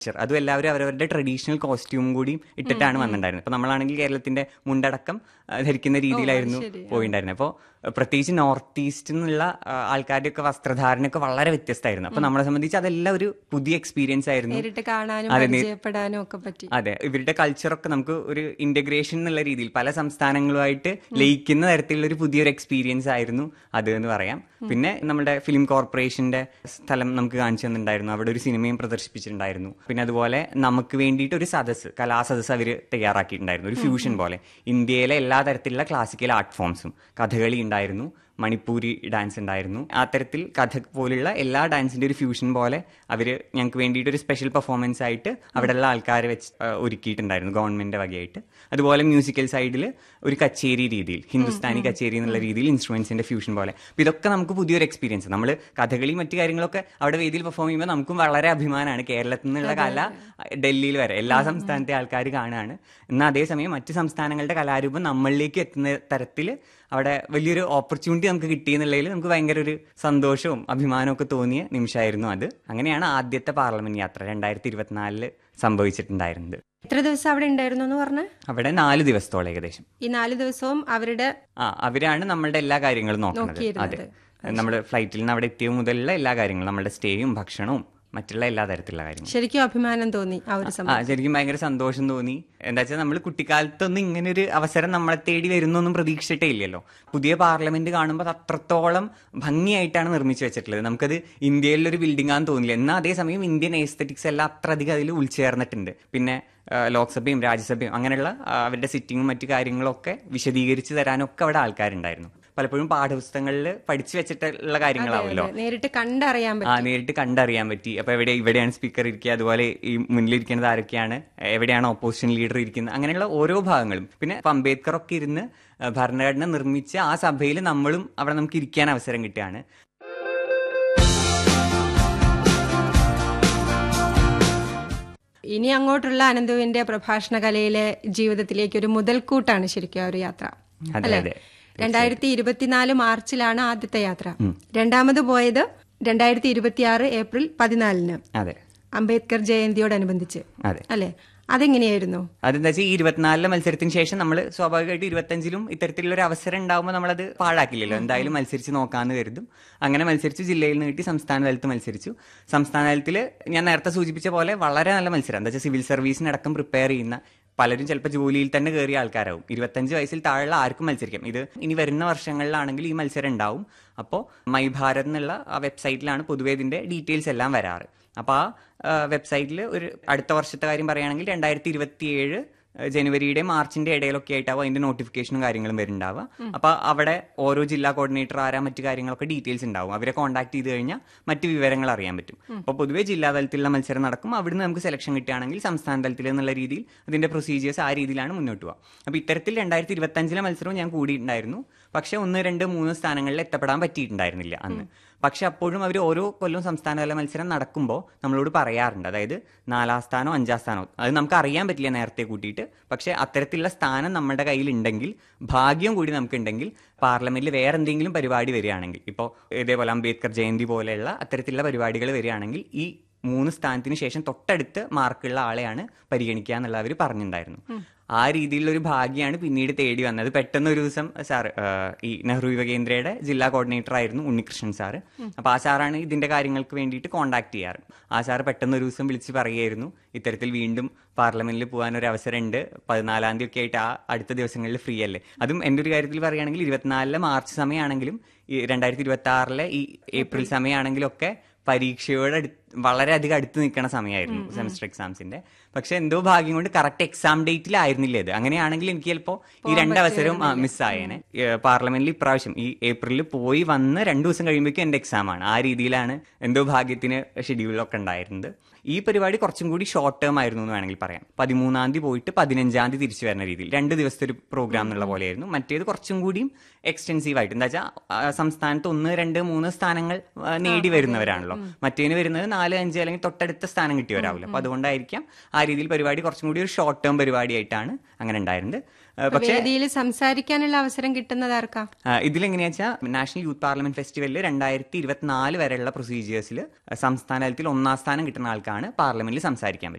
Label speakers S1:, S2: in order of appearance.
S1: അതും എല്ലാവരും അവരവരുടെ ട്രഡീഷണൽ കോസ്റ്റ്യൂം കൂടി ഇട്ടിട്ടാണ് വന്നിട്ടുണ്ടായിരുന്നത്. അപ്പോൾ നമ്മളാണെങ്കിൽ കേരളത്തിന്റെ മുണ്ടടക്കം ധരിക്കുന്ന രീതിയിലായിരുന്നു പോയിണ്ടായിരുന്നത്. അപ്പോൾ പ്രത്യേകിച്ച് നോർത്ത് ഈസ്റ്റ് നിന്നുള്ള ആൾക്കാരുടെയൊക്കെ വസ്ത്രധാരണയൊക്കെ വളരെ വ്യത്യസ്തമായിരുന്നു. അപ്പോൾ നമ്മളെ സംബന്ധിച്ച് അതെല്ലാം ഒരു പുതിയ എക്സ്പീരിയൻസ് ആയിരുന്നു. അതെ, ഇവരുടെ കൾച്ചറൊക്കെ നമുക്ക് ഒരു ഇന്റഗ്രേഷൻ എന്നുള്ള രീതിയിൽ പല സംസ്ഥാനങ്ങളുമായിട്ട് ലയിക്കുന്ന തരത്തിലുള്ള ഒരു പുതിയൊരു എക്സ്പീരിയൻസ് ആയിരുന്നു അത് എന്ന് പറയാം. പിന്നെ നമ്മുടെ ഫിലിം കോർപ്പറേഷന്റെ സ്ഥലം നമുക്ക് കാണിച്ചു തന്നിട്ടുണ്ടായിരുന്നു. അവിടെ ഒരു സിനിമയും പ്രദർശിപ്പിച്ചിട്ടുണ്ടായിരുന്നു. പിന്നെ അതുപോലെ നമുക്ക് വേണ്ടിയിട്ട് ഒരു കലാസദസ് അവർ തയ്യാറാക്കിയിട്ടുണ്ടായിരുന്നു, ഒരു ഫ്യൂഷൻ പോലെ. ഇന്ത്യയിലെ എല്ലാ തരത്തിലുള്ള ക്ലാസിക്കൽ ആർട്ട് ഫോംസും, കഥകളി ഉണ്ടായിരുന്നു, മണിപ്പൂരി ഡാൻസ് ഉണ്ടായിരുന്നു. ആ തരത്തിൽ കഥക് പോലുള്ള എല്ലാ ഡാൻസിന്റെ ഒരു ഫ്യൂഷൻ പോലെ അവർ ഞങ്ങൾക്ക് വേണ്ടിയിട്ട് ഒരു സ്പെഷ്യൽ പെർഫോമൻസ് ആയിട്ട് അവിടെയുള്ള ആൾക്കാരെ വെച്ച് ഒരുക്കിയിട്ടുണ്ടായിരുന്നു ഗവൺമെന്റിന്റെ വകയായിട്ട്. അതുപോലെ മ്യൂസിക്കൽ സൈഡിൽ ഒരു കച്ചേരി രീതിയിൽ, ഹിന്ദുസ്ഥാനി കച്ചേരി എന്നുള്ള രീതിയിൽ ഇൻസ്ട്രുമെന്റ്സിന്റെ ഫ്യൂഷൻ പോലെ. അപ്പോൾ ഇതൊക്കെ നമുക്ക് പുതിയൊരു എക്സ്പീരിയൻസ്. നമ്മൾ കഥകളി മറ്റു കാര്യങ്ങളൊക്കെ അവിടെ വേദിയിൽ പെർഫോം ചെയ്യുമ്പോൾ നമുക്കും വളരെ അഭിമാനമാണ്. കേരളത്തിൽ നിന്നുള്ള കല ഡൽഹിയിൽ വരെ എല്ലാ സംസ്ഥാനത്തെ ആൾക്കാർ കാണുകയാണ്. എന്നാൽ അതേസമയം മറ്റ് സംസ്ഥാനങ്ങളുടെ കലാരൂപം നമ്മളിലേക്ക് എത്തുന്ന തരത്തിൽ അവിടെ വലിയൊരു ഓപ്പർച്യൂണിറ്റി നമുക്ക് കിട്ടിയെന്നുള്ളതിൽ നമുക്ക് ഭയങ്കര ഒരു സന്തോഷവും അഭിമാനവും ഒക്കെ തോന്നിയ നിമിഷമായിരുന്നു അത്. അങ്ങനെയാണ് ആദ്യത്തെ പാർലമെന്റ് യാത്ര 2024 സംഭവിച്ചിട്ടുണ്ടായിരുന്നത്.
S2: എത്ര ദിവസം അവിടെ ഉണ്ടായിരുന്നു എന്ന് പറഞ്ഞ? അവിടെ
S1: 4 ദിവസത്തോളം ഏകദേശം.
S2: ഈ 4 ദിവസവും
S1: അവരാണ് നമ്മളുടെ എല്ലാ കാര്യങ്ങളും നോക്കുന്നത്. അതെ, നമ്മുടെ ഫ്ലൈറ്റിൽ നിന്ന് അവിടെ എത്തിയ മുതലുള്ള എല്ലാ കാര്യങ്ങളും, നമ്മുടെ സ്റ്റേയും ഭക്ഷണവും മറ്റുള്ള എല്ലാ തരത്തിലുള്ള കാര്യങ്ങളും.
S2: ശരിക്കും അഭിമാനം തോന്നി ആ ഒരു സമയം.
S1: ശരിക്കും ഭയങ്കര സന്തോഷം തോന്നി. എന്താ വെച്ചാൽ നമ്മൾ കുട്ടിക്കാലത്തൊന്നും ഇങ്ങനെ ഒരു അവസരം നമ്മളെ തേടി വരുന്നൊന്നും പ്രതീക്ഷിച്ചിട്ടേ ഇല്ലല്ലോ. പുതിയ പാർലമെന്റ് കാണുമ്പോൾ അത് അത്രത്തോളം ഭംഗിയായിട്ടാണ് നിർമ്മിച്ചു വെച്ചിട്ടുള്ളത്. നമുക്കത് ഇന്ത്യയിലൊരു ബിൽഡിംഗ് ആണെന്ന് തോന്നില്ല. എന്നാൽ അതേസമയം ഇന്ത്യൻ എസ്തെറ്റിക്സ് എല്ലാം അത്രയധികം അതിൽ ഉൾച്ചേർന്നിട്ടുണ്ട്. പിന്നെ ലോക്സഭയും രാജ്യസഭയും അങ്ങനെയുള്ള അവരുടെ സിറ്റിങ്ങും മറ്റു കാര്യങ്ങളൊക്കെ വിശദീകരിച്ച് തരാനൊക്കെ അവിടെ ആൾക്കാരുണ്ടായിരുന്നു. പലപ്പോഴും പാഠപുസ്തകങ്ങളിൽ പഠിച്ചു വെച്ചിട്ടുള്ള കാര്യങ്ങളാവുമല്ലോ,
S2: നേരിട്ട് കണ്ടറിയാൻ
S1: പറ്റി. അപ്പൊ ഇവിടെയാണ് സ്പീക്കർ ഇരിക്കുക, അതുപോലെ ഈ മുന്നിലിരിക്കുന്നത് ആരൊക്കെയാണ്, എവിടെയാണ് ഓപ്പോസിഷൻ ലീഡർ ഇരിക്കുന്നത്, അങ്ങനെയുള്ള ഓരോ ഭാഗങ്ങളും. പിന്നെ അംബേദ്കർ ഒക്കെ ഇരുന്ന് ഭരണഘടന നിർമ്മിച്ച ആ സഭയിൽ നമ്മളും അവിടെ നമുക്ക് ഇരിക്കാൻ അവസരം കിട്ടുകയാണ്.
S2: ഇനി അങ്ങോട്ടുള്ള അനന്തുവിന്റെ പ്രഭാഷണ കലയിലെ ജീവിതത്തിലേക്ക് ഒരു മുതൽക്കൂട്ടാണ് ശരിക്കും ഒരു യാത്ര, അല്ലെ? 2024 മാർച്ചിലാണ് ആദ്യത്തെ യാത്ര. രണ്ടാമത് പോയത് 2026 ഏപ്രിൽ 14 അംബേദ്കർ ജയന്തിയോടനുബന്ധിച്ച്, അല്ലെ? അതെങ്ങനെയായിരുന്നു?
S1: അതെന്താ വെച്ചാൽ ഈ 24 മത്സരത്തിന് ശേഷം നമ്മൾ സ്വാഭാവികമായിട്ട് 25 ഇത്തരത്തിലുള്ള ഒരു അവസരം ഉണ്ടാകുമ്പോൾ നമ്മളത് പാഴാക്കില്ലല്ലോ, എന്തായാലും മത്സരിച്ച് നോക്കാമെന്ന് കരുതും. അങ്ങനെ മത്സരിച്ചു, ജില്ലയിൽ നിന്ന് കിട്ടി, സംസ്ഥാന തലത്ത് മത്സരിച്ചു. സംസ്ഥാന തലത്തിൽ ഞാൻ നേരത്തെ സൂചിപ്പിച്ച പോലെ വളരെ നല്ല മത്സരം. എന്താ വെച്ചാൽ സിവിൽ സർവീസിനടക്കം പ്രിപ്പയർ ചെയ്യുന്ന പലരും ചിലപ്പോൾ ജോലിയിൽ തന്നെ കയറിയ ആൾക്കാരാവും. 25 വയസ്സിൽ താഴെയുള്ള ആർക്കും മത്സരിക്കാം. ഇത് ഇനി വരുന്ന വർഷങ്ങളിലാണെങ്കിൽ ഈ മത്സരം ഉണ്ടാവും. അപ്പോൾ മൈ ഭാരത് എന്നുള്ള ആ വെബ്സൈറ്റിലാണ് പൊതുവേ ഇതിന്റെ ഡീറ്റെയിൽസ് എല്ലാം വരാറ്. അപ്പോൾ ആ വെബ്സൈറ്റിൽ ഒരു അടുത്ത വർഷത്തെ കാര്യം പറയുകയാണെങ്കിൽ 2027 ജനുവരിയുടെ മാർച്ചിന്റെ ഇടയിലൊക്കെ ആയിട്ടാവും അതിന്റെ നോട്ടിഫിക്കേഷനും കാര്യങ്ങളും വരുന്നുണ്ടാവുക. അപ്പൊ അവിടെ ഓരോ ജില്ലാ കോർഡിനേറ്റർ ആരാ മറ്റു കാര്യങ്ങളൊക്കെ ഡീറ്റെയിൽസ് ഉണ്ടാവും. അവരെ കോൺടാക്ട് ചെയ്ത് കഴിഞ്ഞാൽ മറ്റു വിവരങ്ങൾ അറിയാൻ പറ്റും. അപ്പോൾ പൊതുവേ ജില്ലാ തലത്തിലുള്ള മത്സരം നടക്കും. അവിടുന്ന് നമുക്ക് സെലക്ഷൻ കിട്ടുകയാണെങ്കിൽ സംസ്ഥാന തലത്തിൽ എന്നുള്ള രീതിയിൽ അതിന്റെ പ്രൊസീജിയേഴ്സ് ആ രീതിയിലാണ് മുന്നോട്ട് പോകുക. അപ്പോൾ ഇത്തരത്തിൽ 2025 മത്സരവും ഞാൻ കൂടിയിട്ടുണ്ടായിരുന്നു. പക്ഷെ 1, 2, 3 സ്ഥാനങ്ങളിൽ എത്തപ്പെടാൻ പറ്റിയിട്ടുണ്ടായിരുന്നില്ല അന്ന്. പക്ഷെ അപ്പോഴും അവർ ഓരോ കൊല്ലവും സംസ്ഥാനതല മത്സരം നടക്കുമ്പോൾ നമ്മളോട് പറയാറുണ്ട്, അതായത് 4ാം സ്ഥാനോ 5ാം സ്ഥാനോ അത് നമുക്ക് അറിയാൻ പറ്റില്ല നേരത്തെ കൂട്ടിയിട്ട്. പക്ഷെ അത്തരത്തിലുള്ള സ്ഥാനം നമ്മുടെ കയ്യിലുണ്ടെങ്കിൽ, ഭാഗ്യം കൂടി നമുക്കുണ്ടെങ്കിൽ, പാർലമെന്റിൽ വേറെ എന്തെങ്കിലും പരിപാടി വരികയാണെങ്കിൽ, ഇപ്പോൾ ഇതേപോലെ അംബേദ്കർ ജയന്തി പോലെയുള്ള അത്തരത്തിലുള്ള പരിപാടികൾ വരികയാണെങ്കിൽ ഈ 3 സ്ഥാനത്തിന് ശേഷം തൊട്ടടുത്ത് മാർക്കുള്ള ആളെയാണ് പരിഗണിക്കുക എന്നുള്ള അവർ പറഞ്ഞിട്ടുണ്ടായിരുന്നു. ആ രീതിയിലുള്ള ഒരു ഭാഗ്യമാണ് പിന്നീട് തേടി വന്നത്. പെട്ടെന്ന് ഒരു ദിവസം സാർ, ഈ നെഹ്റു യുവകേന്ദ്രയുടെ ജില്ലാ കോർഡിനേറ്റർ ആയിരുന്നു ഉണ്ണികൃഷ്ണൻ സാറ്. അപ്പോൾ ആ സാറാണ് ഇതിന്റെ കാര്യങ്ങൾക്ക് വേണ്ടിയിട്ട് കോൺടാക്ട് ചെയ്യാറ്. ആ സാറ് പെട്ടെന്ന് ഒരു ദിവസം വിളിച്ച് പറയുകയായിരുന്നു, ഇത്തരത്തിൽ വീണ്ടും പാർലമെന്റിൽ പോകാൻ ഒരു അവസരം ഉണ്ട്, 14ാം തീയതി ഒക്കെ ആയിട്ട് ആ അടുത്ത ദിവസങ്ങളിൽ ഫ്രീ അല്ലേ. അതും എൻ്റെ ഒരു കാര്യത്തിൽ പറയുകയാണെങ്കിൽ 24 മാർച്ച് സമയമാണെങ്കിലും ഈ 2026 ഈ ഏപ്രിൽ സമയമാണെങ്കിലും ഒക്കെ പരീക്ഷയോട് വളരെയധികം അടുത്ത് നിൽക്കുന്ന സമയമായിരുന്നു സെമസ്റ്റർ എക്സാംസിന്റെ. പക്ഷെ എന്തോ ഭാഗ്യം കൊണ്ട് കറക്റ്റ് എക്സാം ഡേറ്റിലായിരുന്നില്ല ഇത്. അങ്ങനെയാണെങ്കിൽ എനിക്ക് ചിലപ്പോൾ ഈ 2 അവസരവും മിസ്സായേനെ. പാർലമെന്റിൽ ഇപ്രാവശ്യം ഈ ഏപ്രിലിൽ പോയി വന്ന് 2 ദിവസം കഴിയുമ്പോഴേക്കും എന്റെ എക്സാം ആണ്. ആ രീതിയിലാണ് എന്തോ ഭാഗ്യത്തിന് ഷെഡ്യൂളൊക്കെ ഉണ്ടായിരുന്നത്. ഈ പരിപാടി കുറച്ചും കൂടി ഷോർട്ട് ടേം ആയിരുന്നു എന്ന് വേണമെങ്കിൽ പറയാം. 13ാം തീയതി പോയിട്ട് 15ാം തീയതി തിരിച്ചു വരുന്ന രീതിയിൽ 2 ദിവസത്തെ ഒരു പ്രോഗ്രാം എന്നുള്ള പോലെയായിരുന്നു. മറ്റേത് കുറച്ചും കൂടിയും എക്സ്റ്റെൻസീവ് ആയിട്ട്, എന്താ വെച്ചാൽ സംസ്ഥാനത്ത് 1, 2, 3 സ്ഥാനങ്ങൾ നേടി വരുന്നവരാണല്ലോ. മറ്റേന് വരുന്നത് 4, 5 അല്ലെങ്കിൽ തൊട്ടടുത്ത സ്ഥാനം കിട്ടിയവരാവില്ല. അപ്പൊ അതുകൊണ്ടായിരിക്കാം ആ രീതിയിൽ പരിപാടി കുറച്ചും കൂടി ഒരു ഷോർട്ട് ടേം പരിപാടിയായിട്ടാണ് അങ്ങനെ ഉണ്ടായിരുന്നത്.
S2: വേദിയിൽ സംസാരിക്കാനുള്ള അവസരം കിട്ടുന്നത് ആർക്കാ?
S1: ഇതിലെങ്ങനെയാ വെച്ചാൽ നാഷണൽ യൂത്ത് പാർലമെന്റ് ഫെസ്റ്റിവലിൽ 2024 വരെയുള്ള പ്രൊസീജിയേഴ്സിൽ സംസ്ഥാന തലത്തിൽ 1ാം സ്ഥാനം കിട്ടുന്ന ആൾക്കാണ് പാർലമെന്റിൽ സംസാരിക്കാൻ പറ്റും.